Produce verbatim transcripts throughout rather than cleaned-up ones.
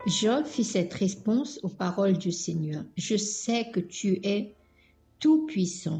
Job fit cette réponse aux paroles du Seigneur. « Je sais que tu es tout-puissant. »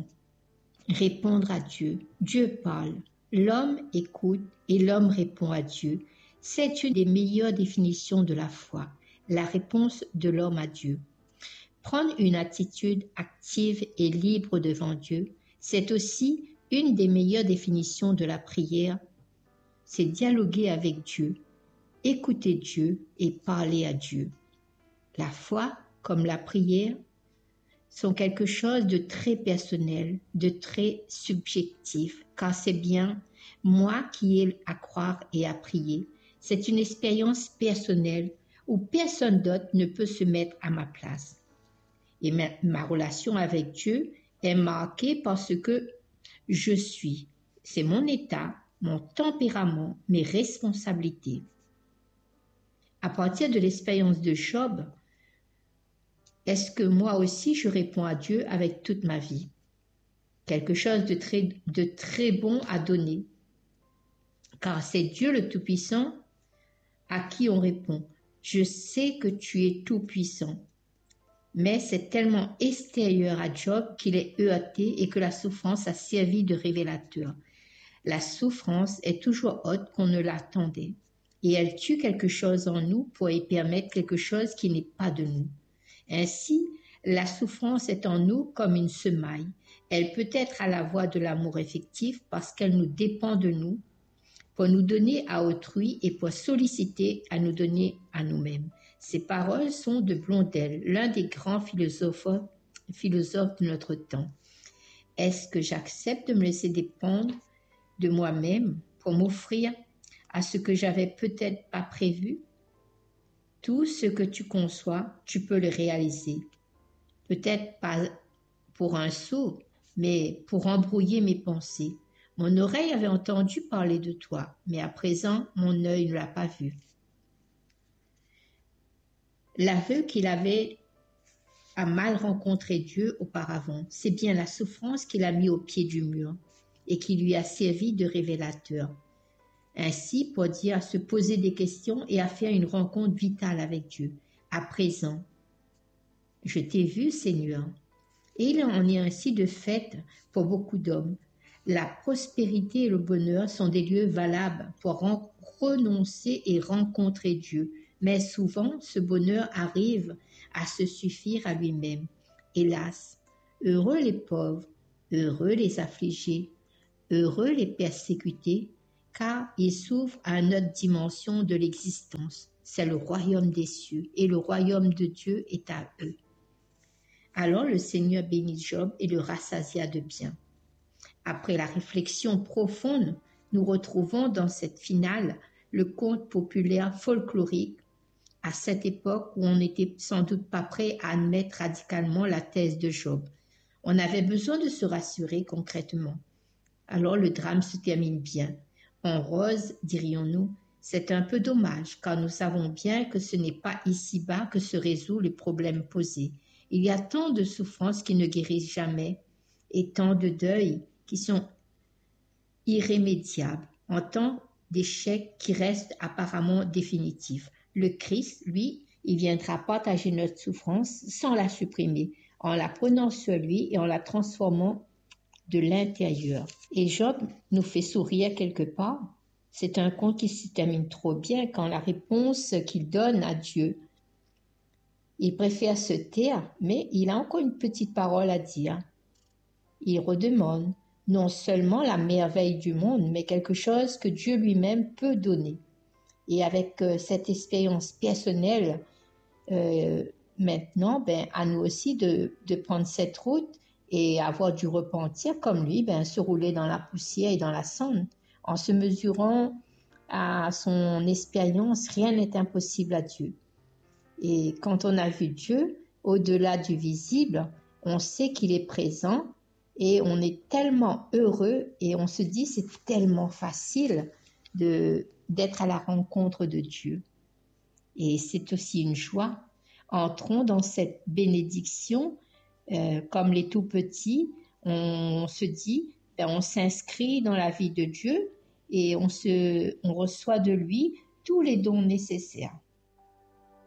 Répondre à Dieu. Dieu parle. L'homme écoute et l'homme répond à Dieu. C'est une des meilleures définitions de la foi, la réponse de l'homme à Dieu. Prendre une attitude active et libre devant Dieu, c'est aussi une des meilleures définitions de la prière. C'est dialoguer avec Dieu, écouter Dieu et parler à Dieu. La foi, comme la prière, sont quelque chose de très personnel, de très subjectif, car c'est bien moi qui ai à croire et à prier. C'est une expérience personnelle où personne d'autre ne peut se mettre à ma place. Et ma, ma relation avec Dieu est marquée par ce que je suis. C'est mon état, mon tempérament, mes responsabilités. À partir de l'expérience de Job, est-ce que moi aussi je réponds à Dieu avec toute ma vie? Quelque chose de très, de très bon à donner. Car c'est Dieu le Tout-Puissant à qui on répond. Je sais que tu es tout-puissant. Mais c'est tellement extérieur à Job qu'il est heurté et que la souffrance a servi de révélateur. La souffrance est toujours haute qu'on ne l'attendait. Et elle tue quelque chose en nous pour y permettre quelque chose qui n'est pas de nous. Ainsi, la souffrance est en nous comme une semaille. Elle peut être à la voie de l'amour effectif parce qu'elle nous dépend de nous, pour nous donner à autrui et pour solliciter à nous donner à nous-mêmes. Ces paroles sont de Blondel, l'un des grands philosophes, philosophes de notre temps. Est-ce que j'accepte de me laisser dépendre de moi-même pour m'offrir à ce que j'avais peut-être pas prévu? Tout ce que tu conçois, tu peux le réaliser. Peut-être pas pour un sou, mais pour embrouiller mes pensées. Mon oreille avait entendu parler de toi, mais à présent, mon œil ne l'a pas vu. L'aveu qu'il avait a mal rencontré Dieu auparavant, c'est bien la souffrance qu'il a mis au pied du mur et qui lui a servi de révélateur. Ainsi, pour dire à se poser des questions et à faire une rencontre vitale avec Dieu. À présent, je t'ai vu, Seigneur. Et il en est ainsi de fait pour beaucoup d'hommes. La prospérité et le bonheur sont des lieux valables pour ren- renoncer et rencontrer Dieu. Mais souvent, ce bonheur arrive à se suffire à lui-même. Hélas, heureux les pauvres, heureux les affligés, heureux les persécutés, car ils s'ouvrent à une autre dimension de l'existence. C'est le royaume des cieux, et le royaume de Dieu est à eux. Alors le Seigneur bénit Job et le rassasia de bien. Après la réflexion profonde, nous retrouvons dans cette finale le conte populaire folklorique à cette époque où on n'était sans doute pas prêt à admettre radicalement la thèse de Job. On avait besoin de se rassurer concrètement. Alors le drame se termine bien. En rose, dirions-nous, c'est un peu dommage car nous savons bien que ce n'est pas ici-bas que se résout le problème posé. Il y a tant de souffrances qui ne guérissent jamais et tant de deuils qui sont irrémédiables, en tant d'échecs qui restent apparemment définitifs. Le Christ, lui, il viendra partager notre souffrance sans la supprimer, en la prenant sur lui et en la transformant de l'intérieur. Et Job nous fait sourire quelque part. C'est un conte qui se termine trop bien quand la réponse qu'il donne à Dieu, il préfère se taire, mais il a encore une petite parole à dire. Il redemande non seulement la merveille du monde, mais quelque chose que Dieu lui-même peut donner. Et avec euh, cette expérience personnelle, euh, maintenant, ben, à nous aussi de, de prendre cette route et avoir du repentir comme lui, ben, se rouler dans la poussière et dans la cendre. En se mesurant à son expérience, rien n'est impossible à Dieu. Et quand on a vu Dieu, au-delà du visible, on sait qu'il est présent et on est tellement heureux et on se dit c'est tellement facile de, d'être à la rencontre de Dieu. Et c'est aussi une joie. Entrons dans cette bénédiction euh, comme les tout petits. On, on se dit, ben, on s'inscrit dans la vie de Dieu et on, se, on reçoit de lui tous les dons nécessaires.